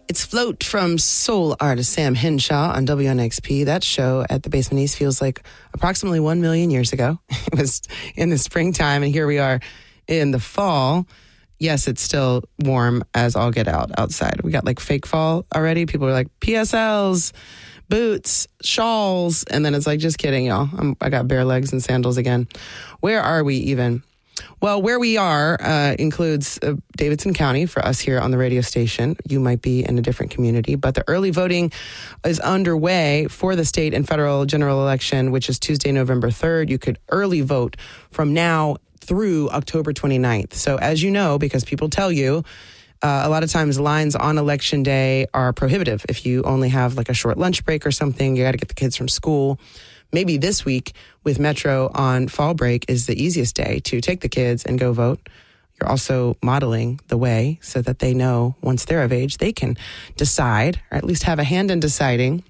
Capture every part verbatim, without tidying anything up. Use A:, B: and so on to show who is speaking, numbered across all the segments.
A: It's Float from soul artist Sam Henshaw on W N X P. That show at the Basement East feels like approximately one million years ago. It was in the springtime, and here we are in the fall. Yes, it's still warm as all get out outside. We got like fake fall already. People are like, P S Ls, boots, shawls. And then it's like, just kidding, y'all. I'm, I got bare legs and sandals again. Where are we even? Well, where we are uh, includes uh, Davidson County for us here on the radio station. You might be in a different community, but the early voting is underway for the state and federal general election, which is Tuesday, November third. You could early vote from now through October twenty-ninth. So as you know, because people tell you, uh, a lot of times lines on election day are prohibitive. If you only have like a short lunch break or something, you got to get the kids from school. Maybe this week with Metro on fall break is the easiest day to take the kids and go vote. You're also modeling the way so that they know once they're of age, they can decide, or at least have a hand in deciding,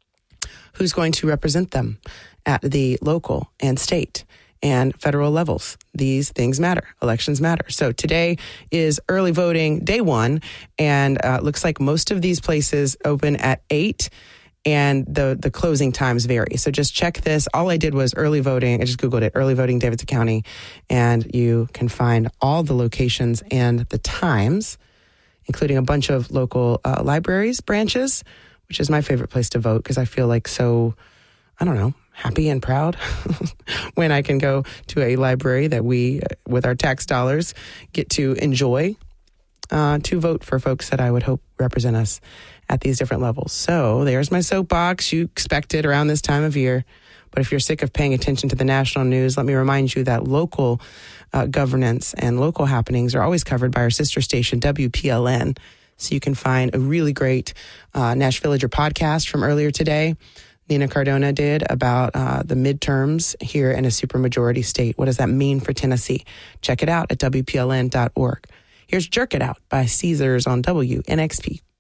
A: who's going to represent them at the local and state and federal levels. These things matter. Elections matter. So today is early voting day one, and uh, looks like most of these places open at eight. And the the closing times vary. So just check this. All I did was early voting. I just Googled it, early voting Davidson County. And you can find all the locations and the times, including a bunch of local uh, libraries, branches, which is my favorite place to vote because I feel like so, I don't know, happy and proud when I can go to a library that we, with our tax dollars, get to enjoy uh, to vote for folks that I would hope represent us at these different levels. So there's my soapbox. You expect it around this time of year. But if you're sick of paying attention to the national news, let me remind you that local uh, governance and local happenings are always covered by our sister station, W P L N. So you can find a really great uh, Nash Villager podcast from earlier today. Nina Cardona did about uh, the midterms here in a supermajority state. What does that mean for Tennessee? Check it out at W P L N dot org. Here's Jerk It Out by Caesars on W N X P.